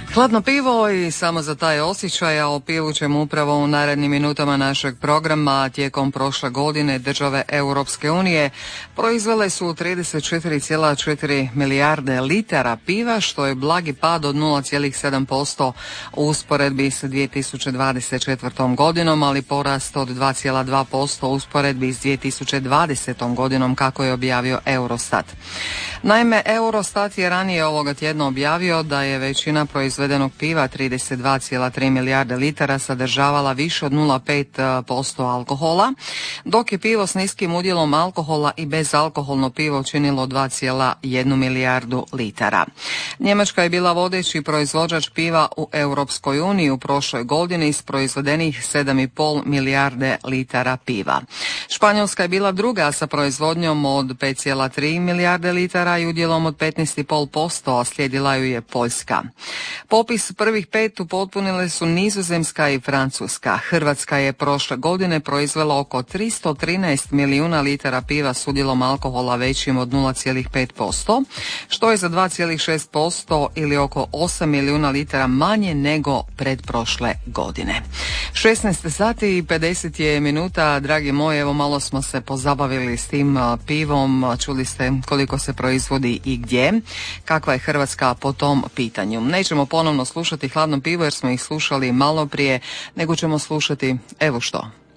Hladno pivo i samo za taj osjećaj, a o pivu ćemo upravo u narednim minutama našeg programa. Tijekom prošle godine države Europske unije proizvele su 34,4 milijarde litara piva, što je blagi pad od 0,7% u usporedbi s 2024. godinom, ali porast od 2,2% u usporedbi s 2020. godinom, kako je objavio Eurostat. Naime, Eurostat je ranije ovoga tjedna objavio da je većina proizvedenog piva, 32,3 milijarde litara, sadržavala više od 0,5% alkohola, dok je pivo s niskim udjelom alkohola i bezalkoholno pivo činilo 2,1 milijardu litara. Njemačka je bila vodeći proizvođač piva u Europskoj uniji u prošloj godini s proizvedenih 7,5 milijarde litara piva. Španjolska je bila druga sa proizvodnjom od 5,3 milijarde litara i udjelom od 15,5%, a slijedila ju je Poljska. Popis prvih 5 upotpunile su Nizozemska i Francuska. Hrvatska je prošle godine proizvela oko 313 milijuna litara piva s udjelom alkohola većim od 0,5%, što je za 2,6% ili oko 8 milijuna litara manje nego predprošle godine. 16 sati i 50 je minuta, dragi moji, evo malo smo se pozabavili s tim pivom, čuli ste koliko se proizvodi i gdje, kakva je Hrvatska po tom pitanju. Nećemo ponovno slušati Hladno pivo jer smo ih slušali malo prije, nego ćemo slušati evo što.